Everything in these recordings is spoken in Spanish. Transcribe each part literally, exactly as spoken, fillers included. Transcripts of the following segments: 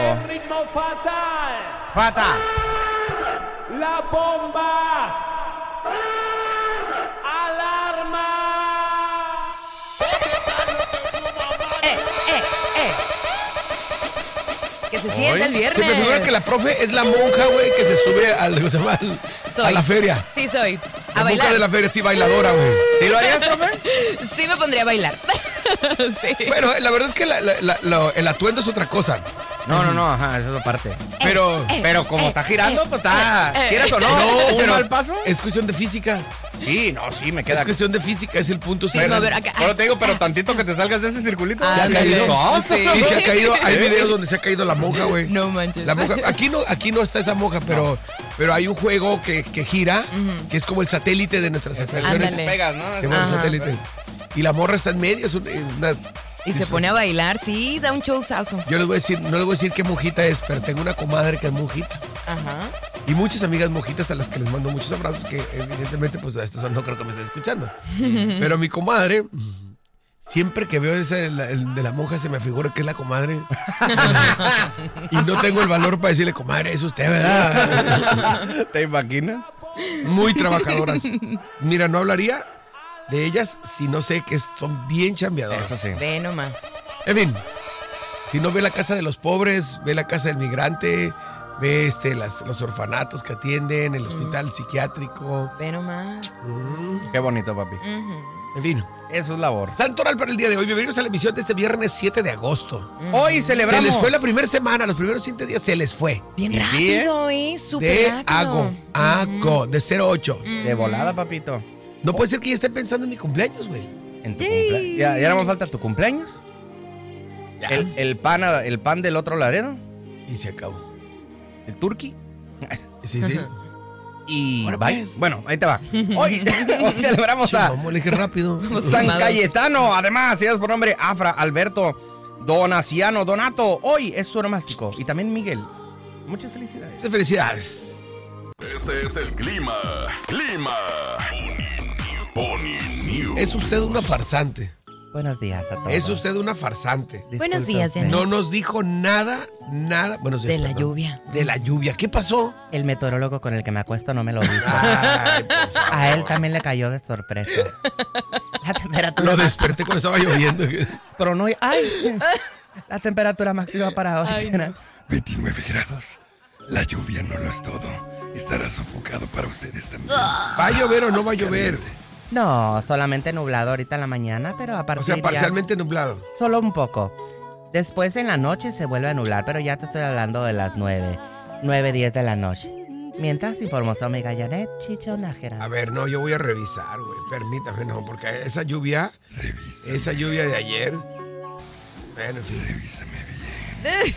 El ritmo fatal. Fatal. La bomba. Alarma. Eh, eh, eh. Que se sienta el viernes. Se me figura que la profe es la monja, güey, que se sube al, ¿cómo se llama? Soy. A la feria. Sí, soy. A La bailar. monja de la feria, sí, bailadora, güey. ¿Sí lo harías, profe? Sí me pondría a bailar. Sí. Bueno, la verdad es que la, la, la, lo- el atuendo es otra cosa. No, no, no, ajá, eso es aparte. Pero, eh, Pero como eh, está girando, pues está. eh, eh. ¿Quieres o no? no, ¿Un pero mal paso? es cuestión de física. Sí, no, sí, me Es queda. cuestión de física, es el punto Sí, cero. a ver, acá. Solo te digo, pero tantito que te salgas de ese circulito. Ah, Se ha caído. No, sí. Sí, se ha caído. Hay videos donde se ha caído la monja, güey. No manches. La monja, aquí no, aquí no está esa monja, pero, pero hay un juego que, que gira, que es como el satélite de nuestras estaciones. Ándale. Pegas, ¿no? Se llama el Ajá. satélite. Y la morra está en medio, es un- es una... Y se pone a bailar, sí, da un showzazo. Yo les voy a decir, no les voy a decir qué monjita es, pero tengo una comadre que es monjita. Ajá. Y muchas amigas monjitas a las que les mando muchos abrazos, que evidentemente, pues a estas son, no creo que me estén escuchando. Pero mi comadre, siempre que veo ese el, el de la monja, se me figura que es la comadre. Y no tengo el valor para decirle, comadre, es usted, ¿verdad? ¿Te imaginas? Muy trabajadoras. Mira, no hablaría de ellas si no sé que son bien chambeadoras. Eso sí. Ve nomás. En fin, si no ve la casa de los pobres, ve la casa del migrante, ve este, las, los orfanatos que atienden, el hospital psiquiátrico. Ve nomás. Mm, Qué bonito, papi. Ujú. en fin, Eso es labor. Santo Oral para el día de hoy. Bienvenidos a la emisión de este viernes siete de agosto. Hoy celebramos. Se les fue la primera semana, los primeros siete días se les fue. Bien Y sí, rápido, ¿eh? Súper De rápido. Ago, Ago, de cero a ocho. De volada, papito. No puede ser que ya estén pensando en mi cumpleaños, güey. En tu cumpleaños. Ya, ya no más falta tu cumpleaños. El, el pan, el pan del otro Laredo. Y se acabó. El turqui. Sí, sí. Y Ahora bye. pues. Bueno, ahí te va. Hoy, hoy celebramos a Vamos, le dije rápido. San Amados. Cayetano. Además, si es por nombre Afra, Alberto, Donaciano, Donato. Hoy es su onomástico. Y también Miguel. Muchas felicidades. Felicidades. Este es el clima. Clima. Pony News. Es usted una farsante. Buenos días a todos. Es usted una farsante. Buenos días, Janet. No nos dijo nada, nada. Buenos días, De la perdón. lluvia. De la lluvia. ¿Qué pasó? El meteorólogo con el que me acuesto no me lo dijo. Ay, por favor. A él también le cayó de sorpresa. La temperatura Lo máxima desperté cuando estaba lloviendo. tronó y ¡ay! La temperatura máxima para hoy Ay, será no. veintinueve grados. La lluvia no lo es todo. Estará sofocado para ustedes también. ¿Va a llover o no va a llover? No, solamente nublado ahorita en la mañana, pero a O partir sea, ya- parcialmente nublado. solo un poco. Después en la noche se vuelve a nublar, pero ya te estoy hablando de las nueve, nueve, diez de la noche. Mientras informó su amiga Janet Chicho Nájera. A ver, no, yo voy a revisar, güey. Permítame, no, porque esa lluvia, Revisa. esa lluvia de ayer. Bueno, en fin. Revísame bien.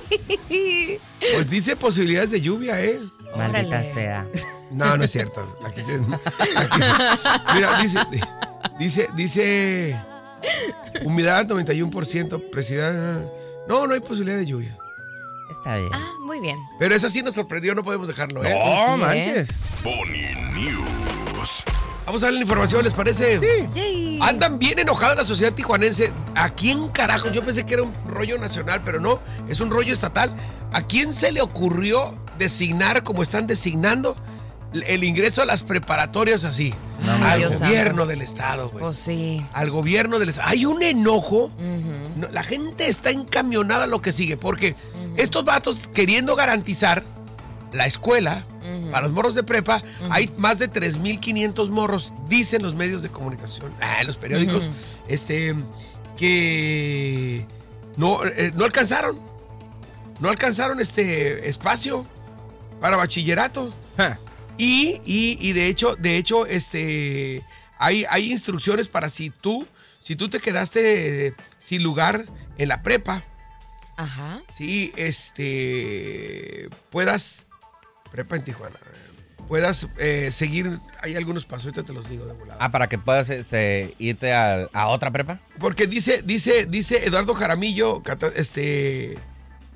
Pues dice posibilidades de lluvia, ¿eh? Maldita Órale. sea. No, no es cierto. Aquí se- aquí- mira, dice, dice, dice, humedad noventa y uno por ciento, presión. No, no hay posibilidad de lluvia. Está bien. Ah, muy bien. Pero esa sí nos sorprendió, no podemos dejarlo, ¿eh? No, sí, manches. Pony News. Vamos a darle la información, ¿les parece? Sí. Yay. Andan bien enojada la sociedad tijuanense. ¿A quién carajo? Yo pensé que era un rollo nacional, pero no, es un rollo estatal. ¿A quién se le ocurrió designar, como están designando, el ingreso a las preparatorias así? Ay, Al Dios gobierno santo. del estado, güey. Pues sí. Al gobierno del estado. Hay un enojo. Ujú. No, la gente está encamionada a lo que sigue, porque estos vatos queriendo garantizar la escuela Ujú. para los morros de prepa, hay más de tres mil quinientos morros, dicen los medios de comunicación, ah, los periódicos, Ujú. este, que no, eh, no alcanzaron, no alcanzaron este espacio para bachillerato. Ja. Y, y, y de hecho, de hecho, este, hay, hay instrucciones para si tú, si tú te quedaste eh, sin lugar en la prepa, Ajá. sí, este, puedas, prepa en Tijuana, eh, puedas eh, seguir, hay algunos pasos, ahorita te los digo de volada. Ah, para que puedas este, irte a, a otra prepa. Porque dice, dice, dice Eduardo Jaramillo, cata- este,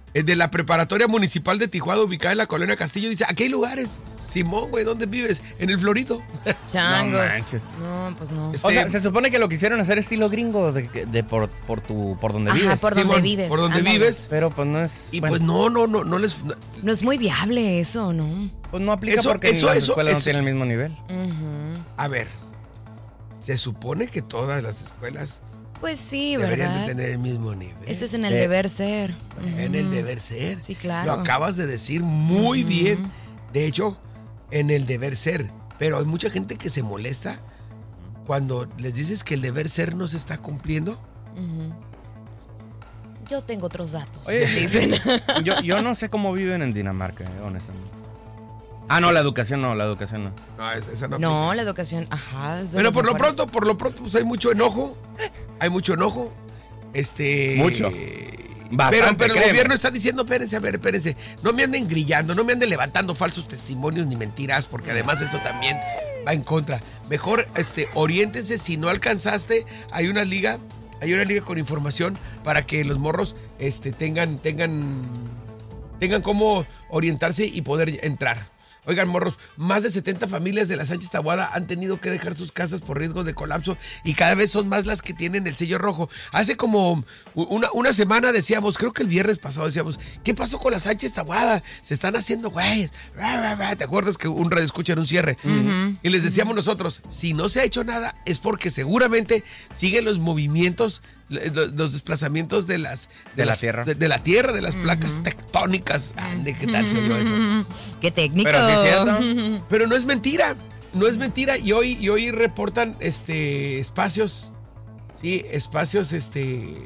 El de la Preparatoria Municipal de Tijuana, ubicada en la Colonia Castillo, dice, aquí hay lugares. Simón, güey, ¿dónde vives? En el Florido. Changos. No manches. No, pues no. Este- O sea, se supone que lo quisieron hacer estilo gringo de, de por, por tu por donde Ajá, vives. por donde Simón, vives. Por donde ándale. vives. Pero pues no es. Y bueno, pues no, no, no, no les... no- No es muy viable eso, ¿no? pues no aplica eso- porque eso- las eso- escuelas eso- no tienen el mismo nivel. Ujú. A ver, se supone que todas las escuelas Pues sí, deberían ¿verdad? de tener el mismo nivel. Ese es en el Eh, deber ser. En el deber ser. Sí, claro. Lo acabas de decir muy bien. De hecho, en el deber ser. Pero hay mucha gente que se molesta cuando les dices que el deber ser no se está cumpliendo. Ujú. Yo tengo otros datos. Oye, dicen. Yo, yo no sé cómo viven en Dinamarca, eh, honestamente. Ah, no, la educación no, la educación no. No, esa, esa no. No, la educación, ajá. es de Pero las por lo mejores. pronto, por lo pronto, pues hay mucho enojo. Hay mucho enojo. Este. Mucho. Bastante, Pero, pero el créeme. gobierno está diciendo, espérense, a ver, espérense. No me anden grillando, no me anden levantando falsos testimonios ni mentiras, porque además esto también va en contra. Mejor, este, oriéntense. Si no alcanzaste, hay una liga, hay una liga con información para que los morros, este, tengan, tengan, tengan cómo orientarse y poder entrar. Oigan, morros, más de setenta familias de la Sánchez Taboada han tenido que dejar sus casas por riesgo de colapso y cada vez son más las que tienen el sello rojo. Hace como una, una semana decíamos, creo que el viernes pasado decíamos, ¿qué pasó con la Sánchez Taboada? Se están haciendo güeyes. ¿Te acuerdas que un radio escucha en un cierre? Y les decíamos nosotros, si no se ha hecho nada es porque seguramente siguen los movimientos, los, los desplazamientos de las... De la las- tierra. De, de la tierra, de las placas tectónicas. Ande, ¿qué tal se oyó eso? Qué técnico. Pero sí es cierto. Pero no es mentira, no es mentira. Y hoy, y hoy reportan este espacios, sí, espacios, este.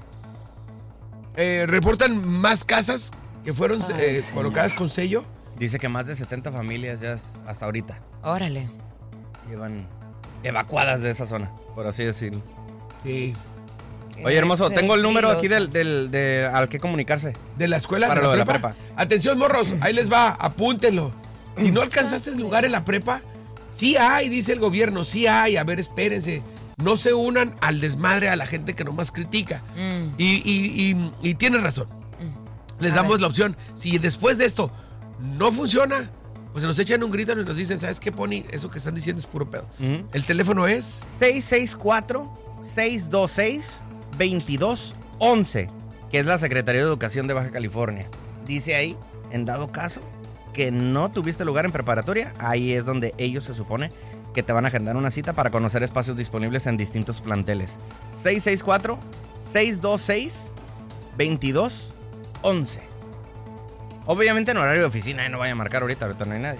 eh, reportan más casas que fueron Ay, eh, señor. colocadas con sello. Dice que más de setenta familias ya es- hasta ahorita Órale. llevan evacuadas de esa zona, por así decirlo. Sí. Oye, hermoso, Qué tengo el número aquí peligroso. del, del, de, al que comunicarse. De la escuela. Para de la lo de la prepa. prepa. Atención, morros, ahí les va, apúntenlo. Si no alcanzaste el lugar en la prepa, sí hay, dice el gobierno, sí hay. A ver, espérense. No se unan al desmadre a la gente que nomás critica. Mm. Y, y, y, y tienes razón. Les A damos ver. la opción. Si después de esto no funciona, pues se nos echan un grito y nos dicen, ¿sabes qué, Pony? Eso que están diciendo es puro pedo. Ujú. El teléfono es... seis seis cuatro, seis dos seis, dos dos uno uno, que es la Secretaría de Educación de Baja California. Dice ahí, en dado caso que no tuviste lugar en preparatoria, ahí es donde ellos se supone que te van a agendar una cita para conocer espacios disponibles en distintos planteles. seis seis cuatro, seis dos seis, dos dos uno uno. Obviamente en horario de oficina, eh, no vaya a marcar ahorita, ahorita no hay nadie.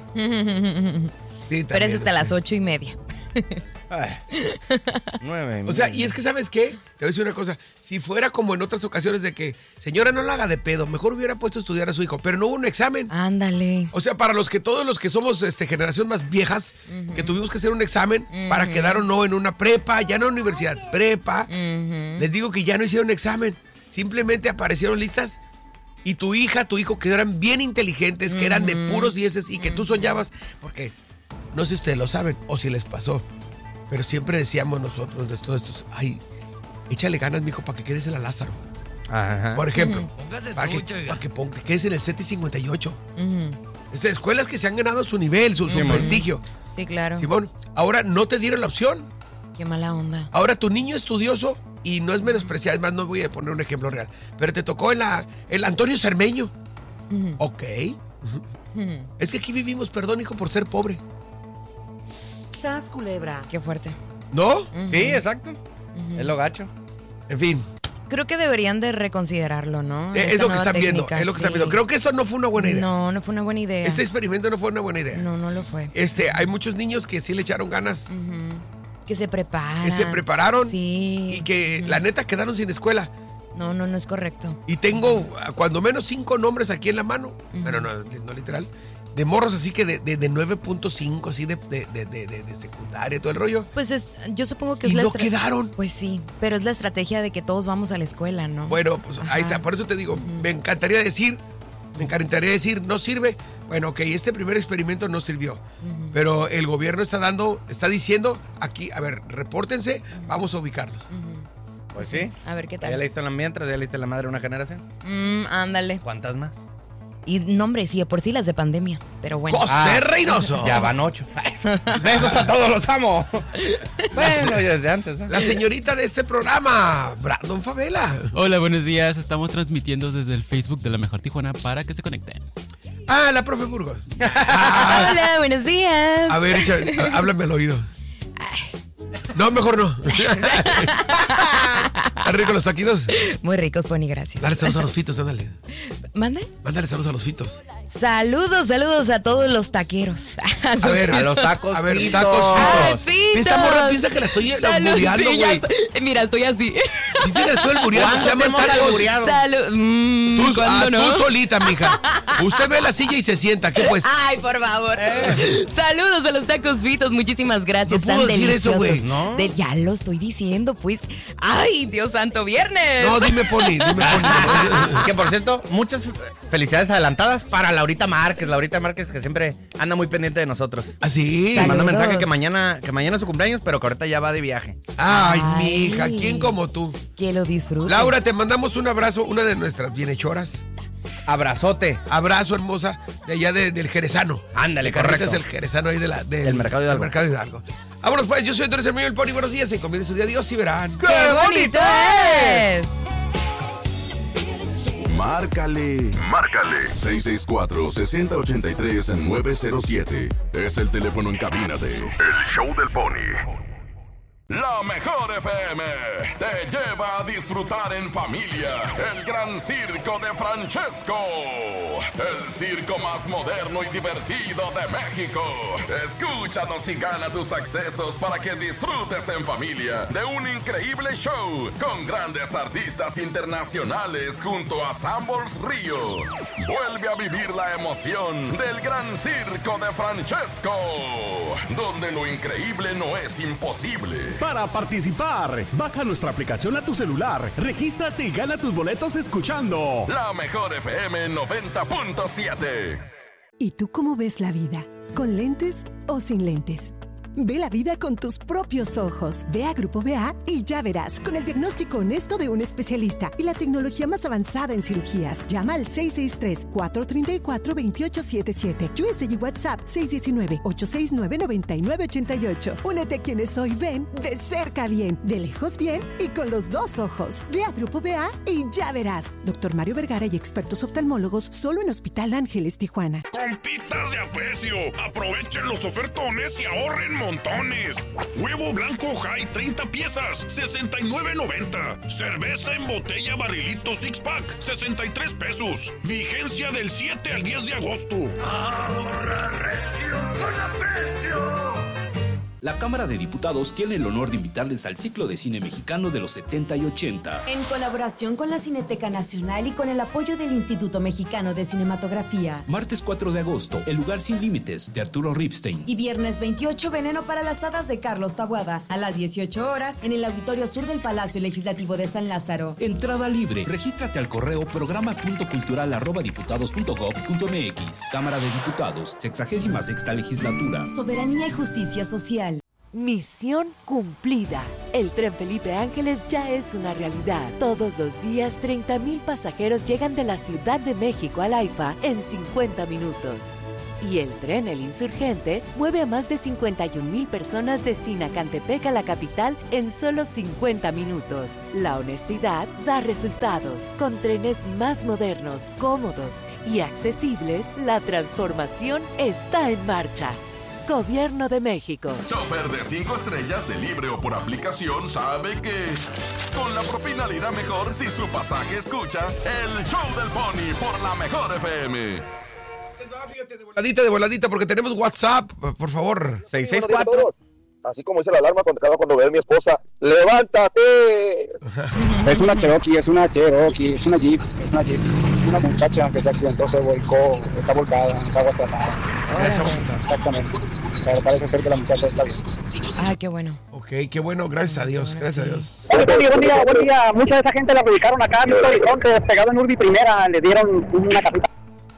Sí, Pero es también, hasta sí. las ocho y media. Ay, nueve. O sea, y es que ¿sabes qué? Te voy a decir una cosa. Si fuera como en otras ocasiones de que, señora, no la haga de pedo, mejor hubiera puesto a estudiar a su hijo, pero no hubo un examen. Ándale. O sea, para los que todos los que somos este, generación más viejas, que tuvimos que hacer un examen para quedar o no en una prepa, ya no universidad, prepa, Ujú. les digo que ya no hicieron examen. Simplemente aparecieron listas y tu hija, tu hijo, que eran bien inteligentes, que eran de puros dieces y que tú soñabas, porque no sé si ustedes lo saben o si les pasó, pero siempre decíamos nosotros de todos estos, ay, échale ganas, mijo, para que quedes en la Lázaro. Ajá. Por ejemplo, para que, para que pon- que quedes en el C E T I cincuenta y ocho. Ujú. Estas escuelas que se han ganado su nivel, su, su Simón. prestigio. Sí, claro. Simón, ahora no te dieron la opción. Qué mala onda. Ahora tu niño estudioso, y no es menospreciar, es más, no voy a poner un ejemplo real, pero te tocó en la, el Antonio Cermeño. Ujú. Ok. Ujú. Es que aquí vivimos, perdón, hijo, por ser pobre. Sas culebra. Qué fuerte. ¿No? Ujú. Sí, exacto. Es lo gacho. En fin, Creo que deberían de reconsiderarlo, ¿no? eh, es Esta lo que nueva están viendo, técnica, es lo que están sí. viendo. Creo que esto no fue una buena idea. No, no fue una buena idea. Este experimento no fue una buena idea. No, no lo fue. Este, hay muchos niños que sí le echaron ganas, Ujú. Que se preparan. que se prepararon Sí. y que Ujú. la neta quedaron sin escuela. No, no, no es correcto. Y tengo ah, cuando menos cinco nombres aquí en la mano, pero no, no literal, de morros así que de, de, de nueve punto cinco, así de, de, de, de, de- de secundaria, todo el rollo. Pues es, yo supongo que Y es la no estra- quedaron. Pues sí, pero es la estrategia de que todos vamos a la escuela, ¿no? Bueno, pues ahí Ajá. está, por eso te digo, me encantaría decir, me encantaría decir, no sirve. Bueno, ok, este primer experimento no sirvió, pero el gobierno está dando, está diciendo aquí, a ver, repórtense, vamos a ubicarlos. Pues sí. A ver qué ¿Ya tal. leíste la mientras? ¿Ya leíste la madre de una generación? Mm, ándale. ¿Cuántas más? Y no, hombre, sí, de por sí las de pandemia. Pero bueno. José Ah, Reynoso. Ya van ocho. Besos a todos, los amo. Bueno, ya desde antes. ¿eh? La señorita de este programa, Brandon Favela. Hola, buenos días. Estamos transmitiendo desde el Facebook de La Mejor Tijuana para que se conecten. Ah, la profe Burgos. Hola, buenos días. A ver, echa, a- háblame al oído. No, mejor no. ¿Están ricos los taquitos? Muy ricos, Pony, gracias. Dale saludos a los fitos, ándale. ¿Mande? Mándale saludos a los fitos. Saludos, saludos a todos los taqueros. A ver, A los tacos A ver, fritos. tacos ¡Ay, fritos. fitos! Esta morra piensa que la estoy Salud, albureando, sí, ya güey. estoy- Mira, estoy así. Sí, sí, la estoy albureando. ¿Cuándo Se llaman te hemos tacos. albureado? Salud. Mm, Tú, ¿cuándo ah, no? tú solita, mija. Usted ve la silla y se sienta. ¿Qué pues? Ay, por favor. Saludos a los tacos fritos, muchísimas gracias. No puedo Están decir eso, güey, deliciosos. ¿no? De- ya lo estoy diciendo, pues. Ay, Dios santo, viernes. No, dime, Poli. Dime, Poli. Que por cierto, muchas felicidades adelantadas para Laurita Márquez. Laurita Márquez que siempre anda muy pendiente de nosotros. ¿Ah, sí? Me manda Saludos. mensaje que mañana, que mañana es su cumpleaños, pero que ahorita ya va de viaje. Ay, Ay. mija, ¿quién como tú? Que lo disfruten. Laura, te mandamos un abrazo, una de nuestras bienhechoras. Abrazote. Abrazo, hermosa, de allá de- del Jerezano. Ándale, El carrito correcto. es el Jerezano ahí de la, del, Del Mercado Hidalgo. del Mercado Hidalgo. Vámonos, pues, yo soy Torres Hermino, el Pony. Buenos días, en Comienza su día. Dios y verán. ¡Qué bonito es! Márcale. Márcale. seis seis cuatro, seis cero ocho tres, nueve cero siete. Es el teléfono en cabina de El Show del Pony. La Mejor F M te lleva a disfrutar en familia el gran circo de Francesco. El circo más moderno y divertido de México. Escúchanos y gana tus accesos para que disfrutes en familia de un increíble show con grandes artistas internacionales junto a Sambors Río. Vuelve a vivir la emoción del gran circo de Francesco, donde lo increíble no es imposible. Para participar, baja nuestra aplicación a tu celular, regístrate y gana tus boletos escuchando La Mejor F M noventa punto siete. ¿Y tú cómo ves la vida? ¿Con lentes o sin lentes? Ve la vida con tus propios ojos. Ve a Grupo B A y ya verás, con el diagnóstico honesto de un especialista y la tecnología más avanzada en cirugías. Llama al seis seis tres, cuatro tres cuatro, dos ocho siete siete. U S y WhatsApp seis uno nueve, ocho seis nueve, nueve nueve ocho ocho. Únete a quienes hoy ven de cerca bien, de lejos bien y con los dos ojos. Ve a Grupo B A y ya verás. Doctor Mario Vergara y expertos oftalmólogos solo en Hospital Ángeles, Tijuana. Compitas de aprecio, aprovechen los ofertones y ahorren montones. Huevo blanco High treinta piezas, sesenta y nueve noventa. Cerveza en botella barrilito six pack, sesenta y tres pesos. Vigencia del siete al diez de agosto. Ahorra recio con aprecio. La Cámara de Diputados tiene el honor de invitarles al ciclo de cine mexicano de los setenta y ochenta. En colaboración con la Cineteca Nacional y con el apoyo del Instituto Mexicano de Cinematografía. Martes cuatro de agosto, El lugar sin límites, de Arturo Ripstein. Y viernes veintiocho, Veneno para las hadas de Carlos Taboada. A las dieciocho horas, en el Auditorio Sur del Palacio Legislativo de San Lázaro. Entrada libre. Regístrate al correo programa punto cultural arroba diputados punto gob punto mx. Cámara de Diputados, sexagésima sexta legislatura. Soberanía y justicia social. Misión cumplida. El tren Felipe Ángeles ya es una realidad. Todos los días, treinta mil pasajeros llegan de la Ciudad de México al AIFA en cincuenta minutos. Y el tren El Insurgente mueve a más de cincuenta y un mil personas de Sinacantepec a la capital en solo cincuenta minutos. La honestidad da resultados. Con trenes más modernos, cómodos y accesibles, la transformación está en marcha. Gobierno de México. Chofer de cinco estrellas de libre o por aplicación sabe que con la propina le irá mejor si su pasaje escucha el Show del Pony por La Mejor F M. De voladita, de voladita, porque tenemos WhatsApp, por favor. seis seis cuatro. Así como dice la alarma cuando, cuando ve a mi esposa, ¡levántate! Es una Cherokee, es una Cherokee, es una Jeep, es una Jeep. Una muchacha que se accidentó, se volcó, está volcada, está aguatrapada. Exactamente. Pero parece ser que la muchacha está bien. Ah, qué bueno. Ok, qué bueno, gracias a Dios, gracias a Dios. Buen día, buen día, buen día. Mucha de esa gente la ubicaron acá en Victoria Fronte, pegado en Urbi Primera, le dieron una capita.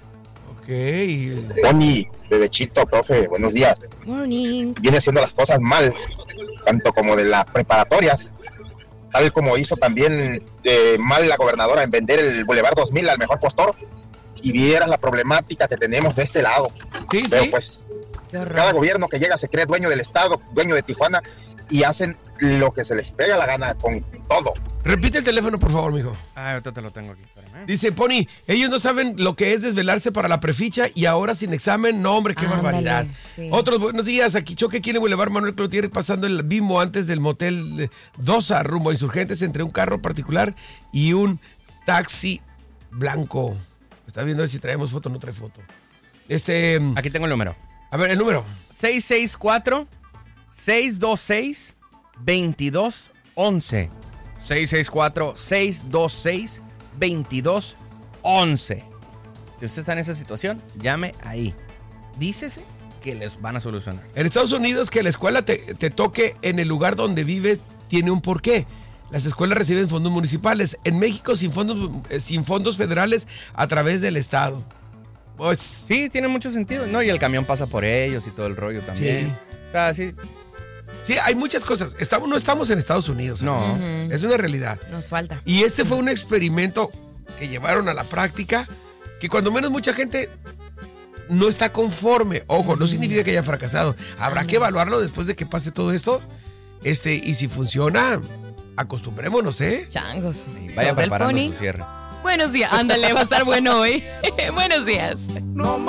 Ok. Pony, bebechito, profe, buenos días. Morning. Viene haciendo las cosas mal, tanto como de las preparatorias. tal como hizo también eh, mal la gobernadora en vender el Boulevard dos mil al mejor postor, y vieras la problemática que tenemos de este lado. Sí, Pero sí. pues cada gobierno que llega se cree dueño del estado, dueño de Tijuana, y hacen lo que se les pega la gana con todo. Repite el teléfono, por favor, mijo. Ah, ahorita te lo tengo aquí. Espérame. Dice Pony, ellos no saben lo que es desvelarse para la preficha y ahora sin examen, no hombre, qué Ándale, barbaridad. sí. Otros buenos días, aquí choque aquí en el Boulevard Manuel Cloutier, pasando el Bimbo antes del motel de Dosa, rumbo a Insurgentes, entre un carro particular y un taxi blanco. Está viendo a ver si traemos foto, no trae foto. Este... Aquí tengo el número. A ver, el número. seis seis cuatro, seis dos seis, dos dos uno uno. seis seis cuatro, seis dos seis, dos dos uno uno. Si usted está en esa situación, llame ahí. Dícese que les van a solucionar. En Estados Unidos, que la escuela te, te toque en el lugar donde vives tiene un porqué. Las escuelas reciben fondos municipales. En México, sin fondos, eh, sin fondos federales, a través del Estado. Pues sí, tiene mucho sentido. No, y el camión pasa por ellos y todo el rollo también. Sí. O sea, sí. Sí, hay muchas cosas. Estamos, no estamos en Estados Unidos. No. Ujú. Es una realidad. Nos falta. Y este fue un experimento que llevaron a la práctica, que cuando menos mucha gente no está conforme. Ojo, no significa que haya fracasado. Habrá que evaluarlo después de que pase todo esto. Este, y si funciona, acostumbrémonos, ¿eh? Changos. Vaya Show del preparando Pony. su cierre. Buenos días. Ándale, va a estar bueno hoy. Buenos días. No